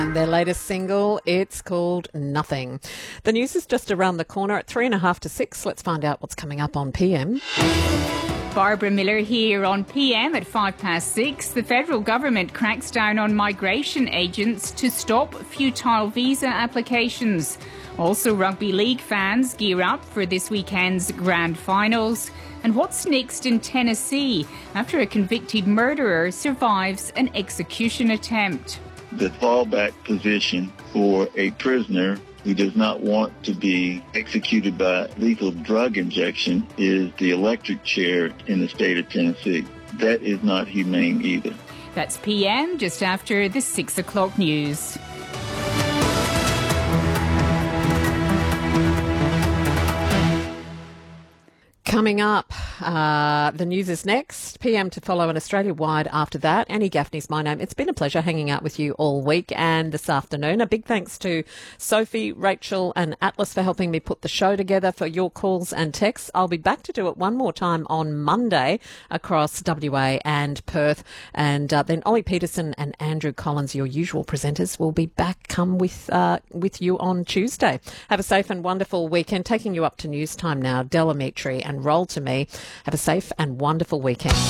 Their latest single, it's called Nothing. The news is just around the corner at 3.5 to 6. Let's find out what's coming up on PM. Barbara Miller here on PM at 6:05. The federal government cracks down on migration agents to stop futile visa applications. Also, rugby league fans gear up for this weekend's grand finals. And what's next in Tennessee after a convicted murderer survives an execution attempt? The fallback position for a prisoner who does not want to be executed by lethal drug injection is the electric chair in the state of Tennessee. That is not humane either. That's PM just after the 6 o'clock news. Coming up, the news is next. PM to follow and Australia-wide after that. Annie Gaffney's my name. It's been a pleasure hanging out with you all week and this afternoon. A big thanks to Sophie, Rachel and Atlas for helping me put the show together, for your calls and texts. I'll be back to do it one more time on Monday across WA and Perth. And then Ollie Peterson and Andrew Collins, your usual presenters, will be back come with you on Tuesday. Have a safe and wonderful weekend. Taking you up to news time now, Delamitri and Roll to Me. Have a safe and wonderful weekend.